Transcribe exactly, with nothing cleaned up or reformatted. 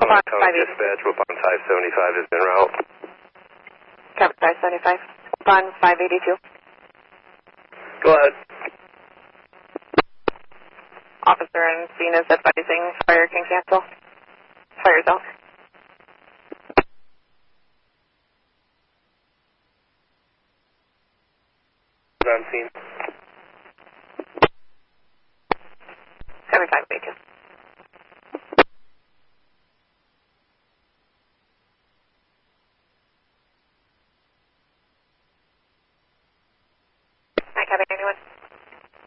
Waupun Dispatch, Waupun five seventy-five is en route. Copy five seventy-five. Waupun five eighty-two. Go ahead. Officer and scene is advising fire can cancel. Fire's out. On scene. seventy-five eighty-two. I copy anyone?